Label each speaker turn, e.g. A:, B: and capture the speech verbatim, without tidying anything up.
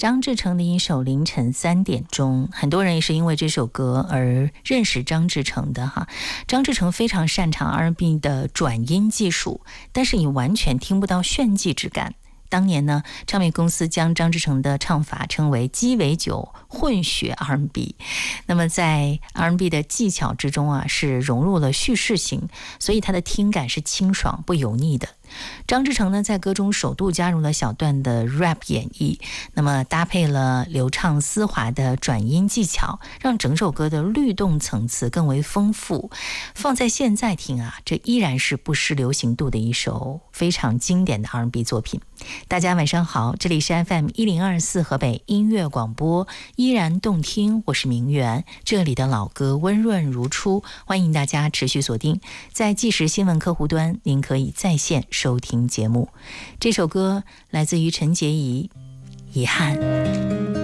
A: 张志成的一首《凌晨三点钟》，很多人也是因为这首歌而认识张志成的哈。张志成非常擅长 R and B 的转音技术，但是你完全听不到炫技之感。当年呢，唱片公司将张志成的唱法称为鸡尾酒混血 R and B。 那么在 R and B 的技巧之中啊，是融入了叙事性，所以它的听感是清爽不油腻的。张志成呢，在歌中首度加入了小段的 rap 演绎，那么搭配了流畅丝滑的转音技巧，让整首歌的律动层次更为丰富。放在现在听啊，这依然是不失流行度的一首非常经典的 R and B 作品。大家晚上好，这里是 F M 一零二四河北音乐广播，依然动听，我是明媛，这里的老歌温润如初，欢迎大家持续锁定在即时新闻客户端，您可以在线收听节目。这首歌来自于陈洁仪，遗憾。